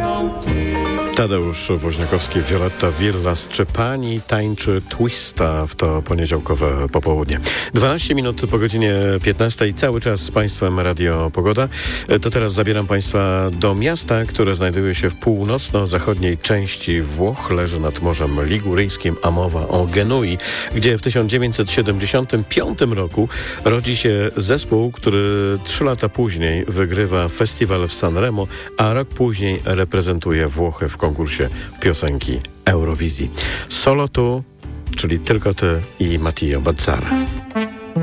Tadeusz Woźniakowski, Violetta Virla z Czepani tańczy twista w to poniedziałkowe popołudnie. 12 minut po godzinie 15. Cały czas z Państwem Radio Pogoda. To teraz zabieram Państwa do miasta, które znajduje się w północno-zachodniej części Włoch. Leży nad Morzem Liguryjskim, a mowa o Genui, gdzie w 1975 roku rodzi się zespół, który 3 lata później wygrywa festiwal w Sanremo, a rok później reprezentuje Włochy w konkursie piosenki Eurowizji. Solo tu, czyli tylko ty i Matteo Bazzara.